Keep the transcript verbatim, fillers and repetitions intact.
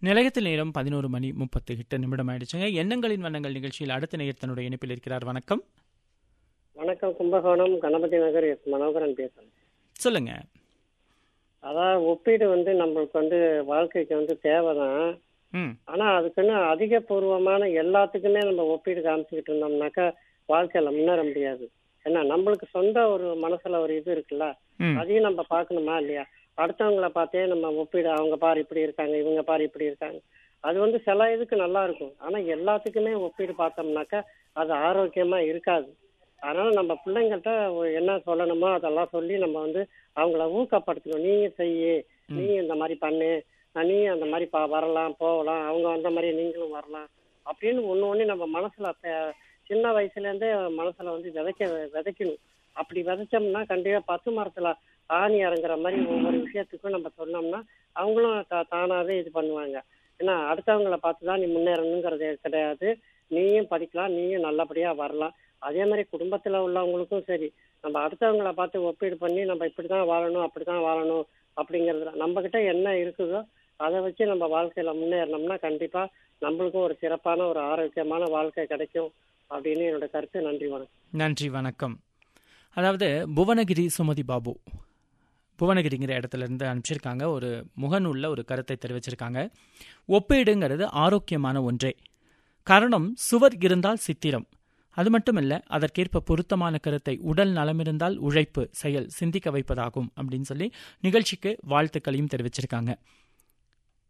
நிலையத்தில் நேரம் பதினோரு மணி முப்பத்து எட்டு நிமிடம் ஆயிடுச்சுங்க. எண்ணங்களின் வண்ணங்கள் நிகழ்ச்சியில் அடுத்த நேயர் தன்னுடைய இணைப்பில் இருக்கிறார். வணக்கம். வணக்கம். கும்பகோணம் கணபதி நகர் எஸ் மனோகரன் பேசுறேன். சொல்லுங்க. அதாவது ஒப்பீடு வந்து நம்மளுக்கு வந்து வாழ்க்கைக்கு வந்து தேவைதான். ஆனா அதுக்குன்னு அதிகபூர்வமான எல்லாத்துக்குமே நம்ம ஒப்பீடு காமிச்சுக்கிட்டு இருந்தோம்னாக்கா வாழ்க்கையில முன்னேற முடியாது. ஏன்னா நம்மளுக்கு சொந்த ஒரு மனசுல ஒரு இது இருக்குல்ல, அதையும் நம்ம பாக்கணுமா இல்லையா? அடுத்தவங்களை பார்த்தே நம்ம ஒப்பீடு, அவங்க பாரு இப்படி இருக்காங்க, இவங்க பாரு இப்படி இருக்காங்க, அது வந்து சில இதுக்கு நல்லா இருக்கும். ஆனா எல்லாத்துக்குமே ஒப்பீடு பார்த்தோம்னாக்கா அது ஆரோக்கியமா இருக்காது. அதனால நம்ம பிள்ளைங்கள்ட்ட என்ன சொல்லணுமோ அதெல்லாம் சொல்லி நம்ம வந்து அவங்கள ஊக்கப்படுத்தணும். நீங்க செய்யு, நீ இந்த மாதிரி பண்ணு, நீ அந்த மாதிரி பா வரலாம் போகலாம், அவங்க அந்த மாதிரி நீங்களும் வரலாம் அப்படின்னு ஒன்று ஒன்று நம்ம மனசுல சின்ன வயசுல இருந்தே மனசுல வந்து விதைக்க விதைக்கணும். அப்படி விதைச்சோம்னா கண்டிப்பா பத்து மரத்துல ஆணி இறங்குற மாதிரி ஒவ்வொரு விஷயத்துக்கும் நம்ம சொன்னோம்னா அவங்களும் தானாவே இது பண்ணுவாங்க. ஏன்னா அடுத்தவங்களை பார்த்துதான் நீ முன்னேறணுங்கிறது கிடையாது. நீயும் படிக்கலாம், நீயும் நல்லபடியா வரலாம். அதே மாதிரி குடும்பத்துல உள்ளவங்களுக்கும் சரி, நம்ம அடுத்தவங்களை பார்த்து ஒப்பீடு பண்ணி நம்ம இப்படிதான் வாழணும் அப்படிதான் வாழணும் அப்படிங்கிறதுல நம்ம கிட்ட என்ன இருக்குதோ அதை வச்சு நம்ம வாழ்க்கையில முன்னேறினோம்னா கண்டிப்பா நம்மளுக்கும் ஒரு சிறப்பான ஒரு ஆரோக்கியமான வாழ்க்கை கிடைக்கும் அப்படின்னு என்னோட கருத்து. நன்றி, வணக்கம். நன்றி, வணக்கம். அதாவது புவனகிரி சுமதி பாபு புவனகிரிங்கிற இடத்துல இருந்து அனுப்பிச்சிருக்காங்க. ஒரு முகநூல்ல ஒரு கருத்தை தெரிவிச்சிருக்காங்க. ஒப்பீடுங்கிறது ஆரோக்கியமான ஒன்றே. காரணம், சுவர் இருந்தால் சித்திரம், அது மட்டுமல்ல அதற்கேற்ப பொருத்தமான கருத்தை உடல் நலமிருந்தால் உழைப்பு செயல் சிந்திக்க வைப்பதாகும் அப்படின்னு சொல்லி நிகழ்ச்சிக்கு வாழ்த்துக்களையும் தெரிவிச்சிருக்காங்க.